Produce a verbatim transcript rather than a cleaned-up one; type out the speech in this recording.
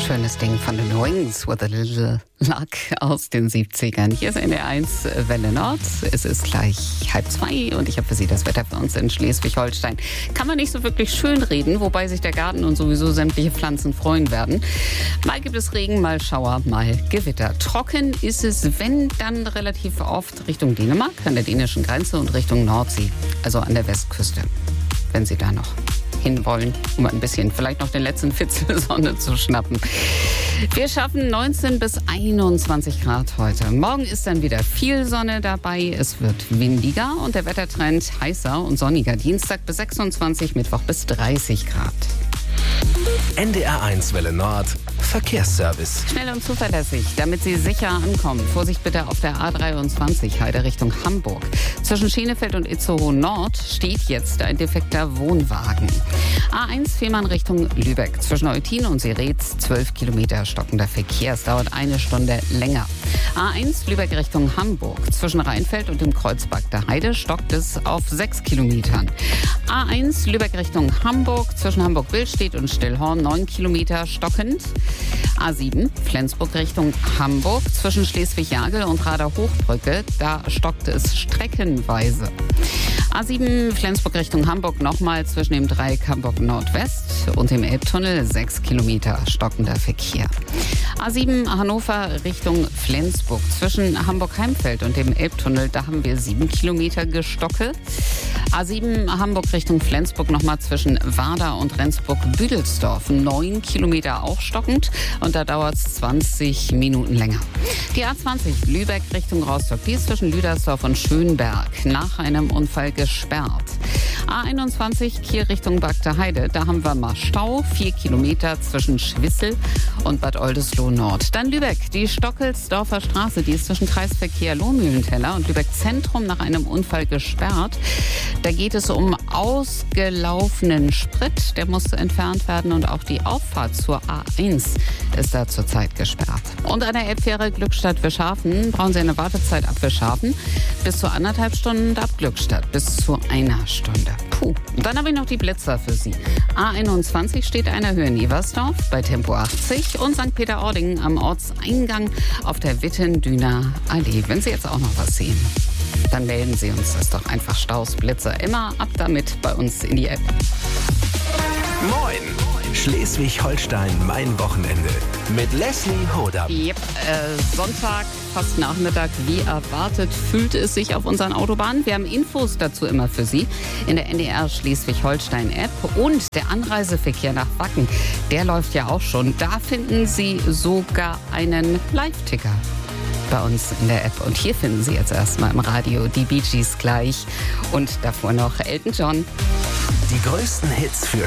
Schönes Ding von den Wings with a Little Luck aus den siebzigern. Hier ist N D R eins Welle Nord. Es ist gleich halb zwei und ich habe für Sie das Wetter für uns in Schleswig-Holstein. Kann man nicht so wirklich schön reden, wobei sich der Garten und sowieso sämtliche Pflanzen freuen werden. Mal gibt es Regen, mal Schauer, mal Gewitter. Trocken ist es, wenn dann relativ oft Richtung Dänemark, an der dänischen Grenze und Richtung Nordsee, also an der Westküste, wenn Sie da noch hinwollen, um ein bisschen vielleicht noch den letzten Fitzel Sonne zu schnappen. Wir schaffen neunzehn bis einundzwanzig Grad heute. Morgen ist dann wieder viel Sonne dabei. Es wird windiger und der Wettertrend heißer und sonniger. Dienstag bis sechsundzwanzig, Mittwoch bis dreißig Grad. N D R eins Welle Nord Verkehrsservice. Schnell und zuverlässig, damit Sie sicher ankommen. Vorsicht bitte auf der A dreiundzwanzig, Heide Richtung Hamburg. Zwischen Schenefeld und Itzehoe Nord steht jetzt ein defekter Wohnwagen. A eins Fehmarn Richtung Lübeck. Zwischen Eutin und Seretz zwölf Kilometer stockender Verkehr. Es dauert eine Stunde länger. A eins Lübeck Richtung Hamburg. Zwischen Rheinfeld und dem Kreuzberg der Heide stockt es auf sechs Kilometern. A eins Lübeck Richtung Hamburg. Zwischen Hamburg-Willstedt und Stillhorn neun Kilometer stockend. A sieben Flensburg Richtung Hamburg. Zwischen Schleswig-Jagel und Rader-Hochbrücke. Da stockt es streckenweise. A sieben Flensburg Richtung Hamburg nochmal zwischen dem Dreieck Hamburg Nordwest und dem Elbtunnel sechs Kilometer stockender Verkehr. A sieben Hannover Richtung Flensburg. Zwischen Hamburg-Heimfeld und dem Elbtunnel, da haben wir sieben Kilometer Gestocke. A sieben Hamburg Richtung Flensburg nochmal zwischen Warda und Rendsburg-Büdelsdorf. neun Kilometer auch stockend und da dauert es zwanzig Minuten länger. Die A zwanzig Lübeck Richtung Rostock, die ist zwischen Lüdersdorf und Schönberg nach einem Unfall gesperrt. A einundzwanzig Kiel Richtung Bagda Heide, da haben wir mal Stau, vier Kilometer zwischen Schwissel und Bad Oldesloe Nord. Dann Lübeck, die Stockelsdorfer Straße, die ist zwischen Kreisverkehr Lohmühlenteller und Lübeck Zentrum nach einem Unfall gesperrt. Da geht es um ausgelaufenen Sprit, der muss entfernt werden und auch die Auffahrt zur A eins ist da zurzeit gesperrt. Und an der Elbfähre Glückstadt-Wischhafen brauchen Sie eine Wartezeit ab Wischhafen bis zu anderthalb Stunden und ab Glückstadt bis zu einer Stunde. Puh. Und dann habe ich noch die Blitzer für Sie. A einundzwanzig steht einer Höhe in Eversdorf bei Tempo achtzig und Sankt Peter-Ording am Ortseingang auf der Wittendüner Allee. Wenn Sie jetzt auch noch was sehen, dann melden Sie uns das doch einfach. Staus, Blitzer, immer ab damit bei uns in die App. Moin! Schleswig-Holstein, mein Wochenende. Mit Leslie Hodam. Yep, äh, Sonntag, fast Nachmittag, wie erwartet, fühlt es sich auf unseren Autobahnen. Wir haben Infos dazu immer für Sie in der N D R Schleswig-Holstein-App. Und der Anreiseverkehr nach Wacken, der läuft ja auch schon. Da finden Sie sogar einen Live-Ticker bei uns in der App. Und hier finden Sie jetzt erstmal im Radio die Bee Gees gleich. Und davor noch Elton John. Die größten Hits für